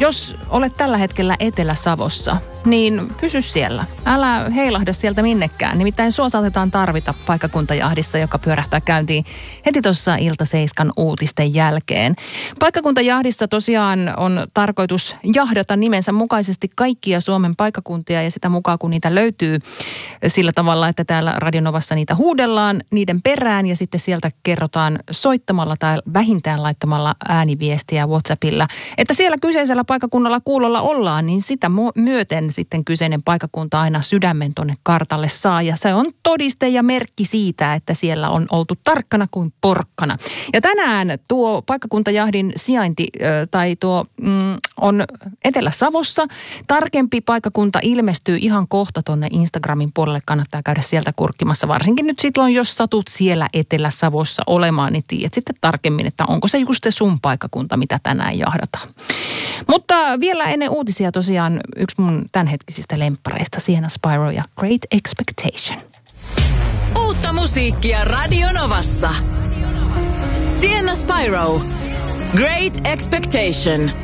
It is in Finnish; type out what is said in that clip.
Jos olet tällä hetkellä Etelä-Savossa, niin pysy siellä. Älä heilahda sieltä minnekään. Nimittäin sua saatetaan tarvita paikkakuntajahdissa, joka pyörähtää käyntiin heti tuossa Ilta-7 uutisten jälkeen. Paikkakuntajahdissa tosiaan on tarkoitus jahdata nimensä mukaisesti kaikkia Suomen paikkakuntia ja sitä mukaan, kun niitä löytyy sillä tavalla, että täällä Radio Novassa niitä huudellaan niiden perään ja sitten sieltä kerrotaan soittamalla tai vähintään laittamalla ääniviestiä WhatsAppilla, että siellä kyseisellä paikkakunnalla kuulolla ollaan, niin sitä myöten sitten kyseinen paikkakunta aina sydämen tonne kartalle saa. Ja se on todiste ja merkki siitä, että siellä on oltu tarkkana kuin porkkana. Ja tänään tuo paikkakuntajahdin sijainti on Etelä-Savossa. Tarkempi paikkakunta ilmestyy ihan kohta tonne Instagramin puolelle. Kannattaa käydä sieltä kurkkimassa. Varsinkin nyt silloin, jos satut siellä Etelä-Savossa olemaan, niin tiedät sitten tarkemmin, että onko se just se sun paikkakunta, mitä tänään jahdataan. Mutta vielä ennen uutisia tosiaan yksi mun tämänhetkisistä lemppareista, Sienna Spyro ja Great Expectation. Uutta musiikkia Radio Novassa. Sienna Spyro, Great Expectation.